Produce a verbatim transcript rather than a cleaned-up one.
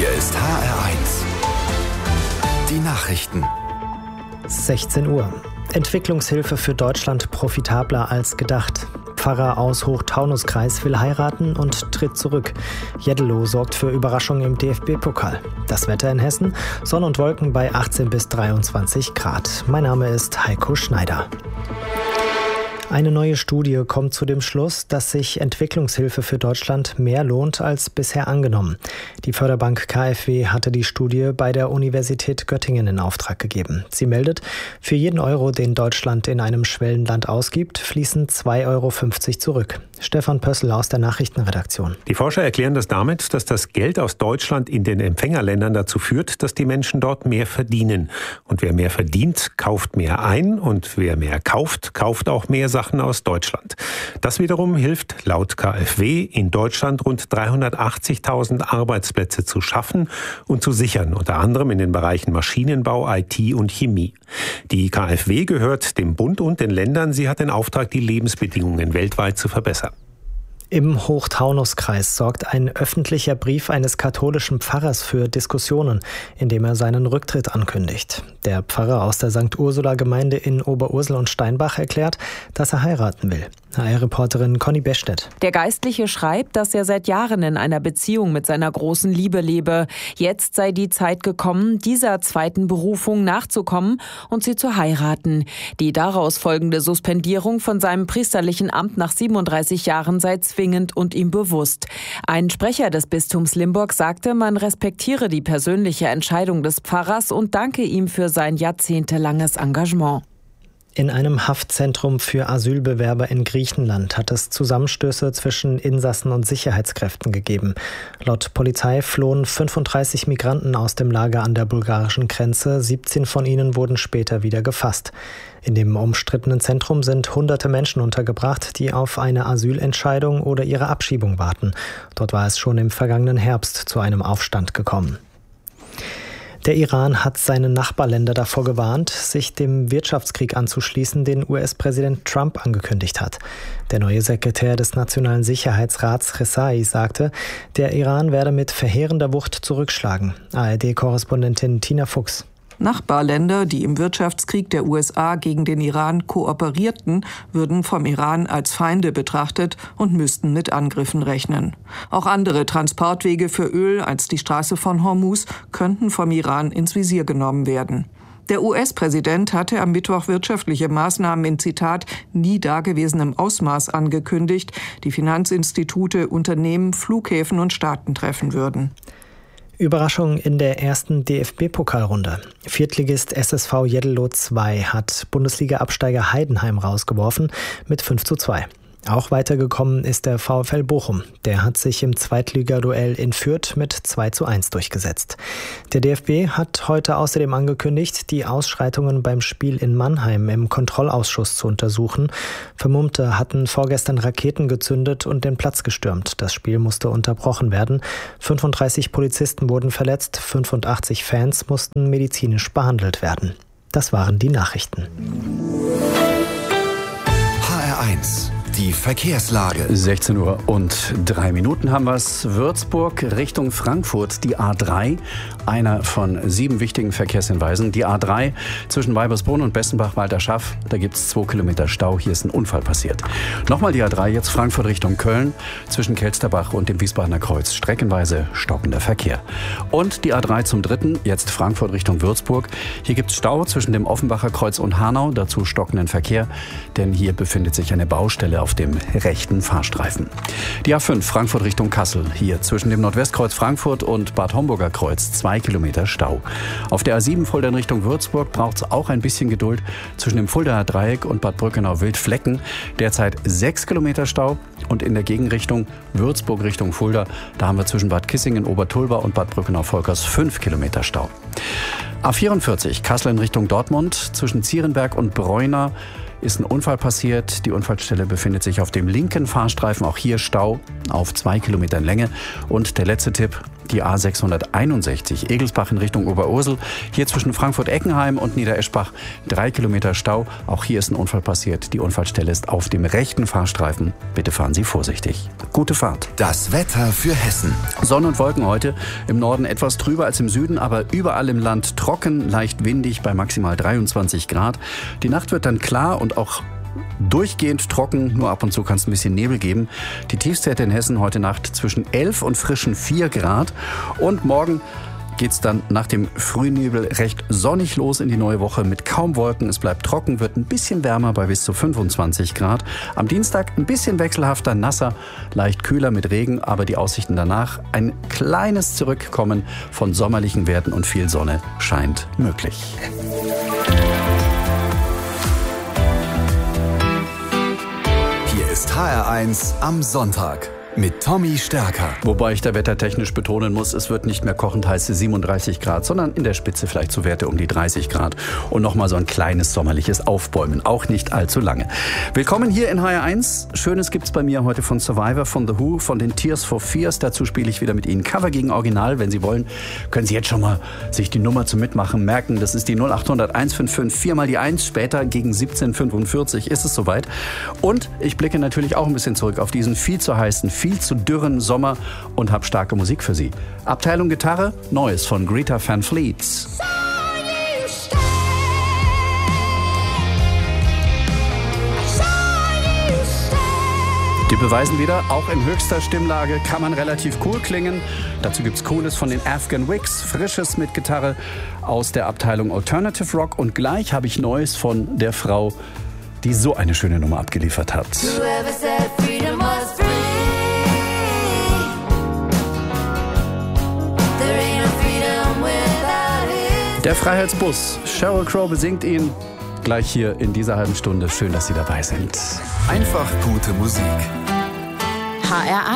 Hier ist H R eins. Die Nachrichten. sechzehn Uhr. Entwicklungshilfe für Deutschland profitabler als gedacht. Pfarrer aus Hochtaunuskreis will heiraten und tritt zurück. Jeddelo sorgt für Überraschungen im D F B-Pokal. Das Wetter in Hessen: Sonne und Wolken bei achtzehn bis dreiundzwanzig Grad. Mein Name ist Heiko Schneider. Eine neue Studie kommt zu dem Schluss, dass sich Entwicklungshilfe für Deutschland mehr lohnt als bisher angenommen. Die Förderbank K f W hatte die Studie bei der Universität Göttingen in Auftrag gegeben. Sie meldet, für jeden Euro, den Deutschland in einem Schwellenland ausgibt, fließen zwei Euro fünfzig zurück. Stefan Pössl aus der Nachrichtenredaktion. Die Forscher erklären das damit, dass das Geld aus Deutschland in den Empfängerländern dazu führt, dass die Menschen dort mehr verdienen. Und wer mehr verdient, kauft mehr ein. Und wer mehr kauft, kauft auch mehr Sachen aus Deutschland. Das wiederum hilft laut K f W in Deutschland rund dreihundertachtzigtausend Arbeitsplätze zu schaffen und zu sichern, unter anderem in den Bereichen Maschinenbau, I T und Chemie. Die K f W gehört dem Bund und den Ländern. Sie hat den Auftrag, die Lebensbedingungen weltweit zu verbessern. Im Hochtaunuskreis sorgt ein öffentlicher Brief eines katholischen Pfarrers für Diskussionen, indem er seinen Rücktritt ankündigt. Der Pfarrer aus der Sankt Ursula-Gemeinde in Oberursel und Steinbach erklärt, dass er heiraten will. H R-Reporterin Conny Bestedt. Der Geistliche schreibt, dass er seit Jahren in einer Beziehung mit seiner großen Liebe lebe. Jetzt sei die Zeit gekommen, dieser zweiten Berufung nachzukommen und sie zu heiraten. Die daraus folgende Suspendierung von seinem priesterlichen Amt nach siebenunddreißig Jahren sei zwingend und ihm bewusst. Ein Sprecher des Bistums Limburg sagte, man respektiere die persönliche Entscheidung des Pfarrers und danke ihm für sein jahrzehntelanges Engagement. In einem Haftzentrum für Asylbewerber in Griechenland hat es Zusammenstöße zwischen Insassen und Sicherheitskräften gegeben. Laut Polizei flohen fünfunddreißig Migranten aus dem Lager an der bulgarischen Grenze. siebzehn von ihnen wurden später wieder gefasst. In dem umstrittenen Zentrum sind hunderte Menschen untergebracht, die auf eine Asylentscheidung oder ihre Abschiebung warten. Dort war es schon im vergangenen Herbst zu einem Aufstand gekommen. Der Iran hat seine Nachbarländer davor gewarnt, sich dem Wirtschaftskrieg anzuschließen, den U S-Präsident Trump angekündigt hat. Der neue Sekretär des Nationalen Sicherheitsrats Rezaei sagte, der Iran werde mit verheerender Wucht zurückschlagen. A R D-Korrespondentin Tina Fuchs. Nachbarländer, die im Wirtschaftskrieg der U S A gegen den Iran kooperierten, würden vom Iran als Feinde betrachtet und müssten mit Angriffen rechnen. Auch andere Transportwege für Öl als die Straße von Hormuz könnten vom Iran ins Visier genommen werden. Der U S-Präsident hatte am Mittwoch wirtschaftliche Maßnahmen in, Zitat, nie dagewesenem Ausmaß angekündigt, die Finanzinstitute, Unternehmen, Flughäfen und Staaten treffen würden. Überraschung in der ersten D F B-Pokalrunde. Viertligist S S V Jeddelo zwei hat Bundesliga-Absteiger Heidenheim rausgeworfen mit fünf zu zwei. Auch weitergekommen ist der VfL Bochum. Der hat sich im Zweitligaduell in Fürth mit zwei zu eins durchgesetzt. Der D F B hat heute außerdem angekündigt, die Ausschreitungen beim Spiel in Mannheim im Kontrollausschuss zu untersuchen. Vermummte hatten vorgestern Raketen gezündet und den Platz gestürmt. Das Spiel musste unterbrochen werden. fünfunddreißig Polizisten wurden verletzt, fünfundachtzig Fans mussten medizinisch behandelt werden. Das waren die Nachrichten. H R eins. Die Verkehrslage. sechzehn Uhr und drei Minuten haben wir es. Würzburg Richtung Frankfurt, die A drei. Einer von sieben wichtigen Verkehrshinweisen. Die A drei zwischen Weibersbrunn und Bessenbach-Walterschaff. Da gibt es zwei Kilometer Stau. Hier ist ein Unfall passiert. Nochmal die A drei, jetzt Frankfurt Richtung Köln. Zwischen Kelsterbach und dem Wiesbadener Kreuz. Streckenweise stockender Verkehr. Und die A drei zum dritten, jetzt Frankfurt Richtung Würzburg. Hier gibt es Stau zwischen dem Offenbacher Kreuz und Hanau. Dazu stockenden Verkehr. Denn hier befindet sich eine Baustelle auf dem rechten Fahrstreifen. Die A fünf Frankfurt Richtung Kassel. Hier zwischen dem Nordwestkreuz Frankfurt und Bad Homburger Kreuz zwei Kilometer Stau. Auf der A sieben Fulda in Richtung Würzburg braucht es auch ein bisschen Geduld zwischen dem Fuldaer Dreieck und Bad Brückenau-Wildflecken. Derzeit sechs Kilometer Stau. Und in der Gegenrichtung Würzburg Richtung Fulda, da haben wir zwischen Bad Kissingen, Obertulba und Bad Brückenau-Volkers fünf Kilometer Stau. A vierundvierzig Kassel in Richtung Dortmund zwischen Zierenberg und Bräuner ist ein Unfall passiert. Die Unfallstelle befindet sich auf dem linken Fahrstreifen. Auch hier Stau auf zwei Kilometern Länge. Und der letzte Tipp, die A sechshunderteinundsechzig, Egelsbach in Richtung Oberursel. Hier zwischen Frankfurt-Eckenheim und Niedereschbach drei Kilometer Stau. Auch hier ist ein Unfall passiert. Die Unfallstelle ist auf dem rechten Fahrstreifen. Bitte fahren Sie vorsichtig. Gute Fahrt. Das Wetter für Hessen. Sonne und Wolken heute. Im Norden etwas trüber als im Süden, aber überall im Land trocken, leicht windig bei maximal dreiundzwanzig Grad. Die Nacht wird dann klar und auch durchgehend trocken, nur ab und zu kann es ein bisschen Nebel geben. Die Tiefstwerte in Hessen heute Nacht zwischen elf und frischen vier Grad. Und morgen geht es dann nach dem Frühnebel recht sonnig los in die neue Woche mit kaum Wolken. Es bleibt trocken, wird ein bisschen wärmer bei bis zu fünfundzwanzig Grad. Am Dienstag ein bisschen wechselhafter, nasser, leicht kühler mit Regen, aber die Aussichten danach, ein kleines Zurückkommen von sommerlichen Werten und viel Sonne scheint möglich. Hier ist H R eins am Sonntag mit Tommy Stärker. Wobei ich da wettertechnisch betonen muss, es wird nicht mehr kochend heiße siebenunddreißig Grad, sondern in der Spitze vielleicht so Werte um die dreißig Grad. Und nochmal so ein kleines sommerliches Aufbäumen, auch nicht allzu lange. Willkommen hier in H R eins. Schönes gibt's bei mir heute von Survivor, von The Who, von den Tears for Fears. Dazu spiele ich wieder mit Ihnen Cover gegen Original. Wenn Sie wollen, können Sie jetzt schon mal sich die Nummer zum Mitmachen merken. Das ist die null acht hundert eins fünf fünf vier mal die eins. Später gegen siebzehn fünfundvierzig ist es soweit. Und ich blicke natürlich auch ein bisschen zurück auf diesen viel zu heißen, viel zu dürren Sommer und habe starke Musik für Sie. Abteilung Gitarre, Neues von Greta Van Fleet. Die beweisen wieder, auch in höchster Stimmlage kann man relativ cool klingen. Dazu gibt's Cooles von den Afghan Wigs, Frisches mit Gitarre aus der Abteilung Alternative Rock. Und gleich habe ich Neues von der Frau, die so eine schöne Nummer abgeliefert hat. Der Freiheitsbus. Sheryl Crow besingt ihn gleich hier in dieser halben Stunde. Schön, dass Sie dabei sind. Einfach gute Musik. H R